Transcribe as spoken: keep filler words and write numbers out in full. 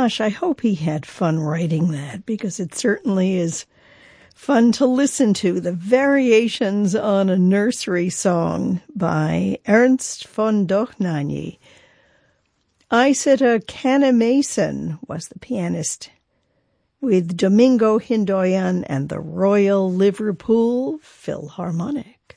gosh, I hope he had fun writing that, because it certainly is fun to listen to. The Variations on a Nursery Song by Ernst von Dohnanyi. Isata Canna-Mason was the pianist, with Domingo Hindoyan and the Royal Liverpool Philharmonic.